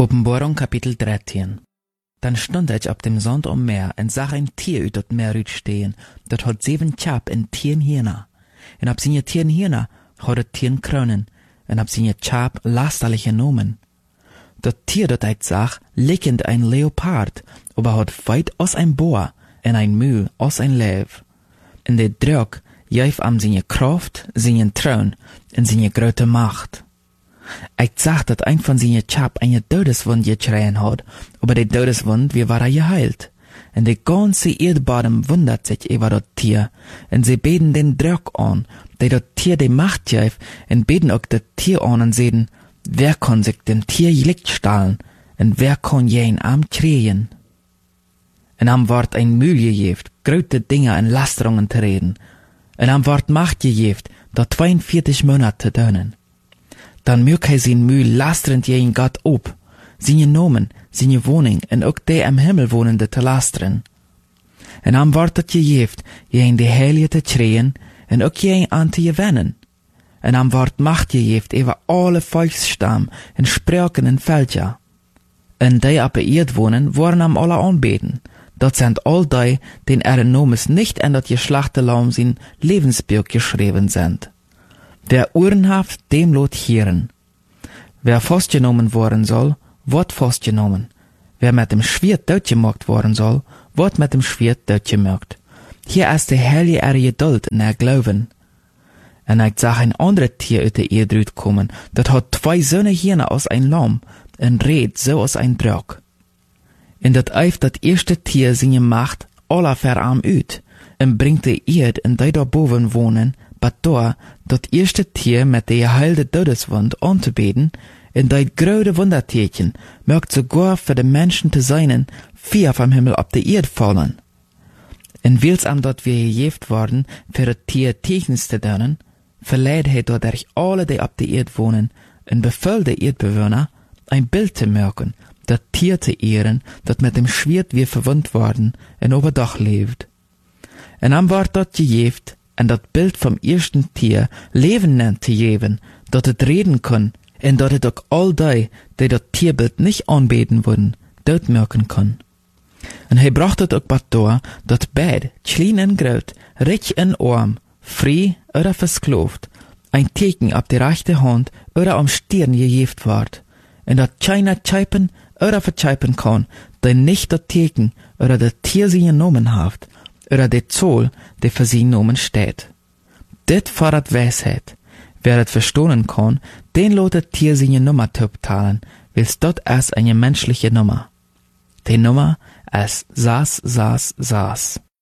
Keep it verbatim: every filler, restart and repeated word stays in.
Openbarung Kapitel dreizehn. Dan stond ik op dem Sand om Meer en zag een Tier uit dat Meer uitstehen, dat had zeven chap en tien hierna. En op zijn tien hierna had het tien kronen, en op zijn chap lasterliche nomen. Dat Tier dat ik zag, likend een leopard, aber had weit als een boa, en een muil als een leeuw. En de druk juif am zijn kracht, zijn troon, en zijn grote macht. Ik zag dat een van zijn chap een dodeswond geschreien had, aber de dodeswond weer war geheilt. En de ganze Erdbodem wundert sich über dat Tier, en ze beten den druk aan, die dat Tier de macht geeft, en beten ook dat Tier aan en zeiden, wer kann sich dem Tier licht stahlen, en wer kann jen arm kreien? En am wordt ein Mühl gegeeft, grote dingen en lasterungen te reden, en am wordt macht gegeeft, dat tweeënveertig Monate te dunnen. Dan mög hij zijn Mühl lasterend jen Gott op, zijn nomen, zijn woning, en ook de am Himmel wonende te lasteren. En am wordt het gegeeft, jen de heilige te schreien, en ook jen aan te gewennen. En am wordt macht gegeeft over alle volksstam, en spreken en veldja. En die op de eerd wonen, worden am alle aanbeden. Dat zijn al die, den er nomes nicht en dat geslachte Laum zijn levensbeeld geschreven zijn. Wer Ohren haft, dem lot hieren. Wer vastgenomen worden soll, wordt vastgenomen. Wer met dem Schwert doodgemaakt worden soll, wordt met dem Schwert doodgemaakt. Hier is de heilige er geduld en er glauben. En ik zag een andere Tier uit de Erde uitkomen, dat had twee zonen hierna als een lam, en reed zo als een druk. En dat eif dat eerste Tier zijn macht alle verarm uit, en brengt de Erde en die daarboven wonen, Bator, dat eerste Tier met de geheilde dodeswond aan te beden, en dat grote wonderteken, mögt sogar für de Menschen te zijnen, vier vom Himmel op de Erde vallen. En wils am dat wir gegeeft worden, für het Tier tekens te dunnen, verleidt hij dadurch alle die op de Erde wonen, en bevel de Erdbewohner, ein Bild te merken, dat Tier te ehren, dat met dem Schwert weer verwund worden, en overdag leeft. En am wordt dat gegeeft, en dat Bild vom eersten Tier Leben nennt te geven, dat het reden kan, en dat het ook al die, die dat Tierbild nicht aanbeten worden, doodmerken kan. En hij bracht het ook wat door, dat beid, klein en groot, rich en arm, vrij oder verskloofd, een teken op de rechte hand oder am Stirn gegeeft wordt, en dat keiner tjeipen oder vertjeipen kan, die nicht dat teken oder dat Tier sie genomen heeft, oder de Zoll, die für sie genommen steht. Dit fordert Weisheit. Wer het verstohlen kann, den lot het Tier seine Nummer te betalen, wils dat is eine menschliche Nummer. Die Nummer ist sas, sas, sas.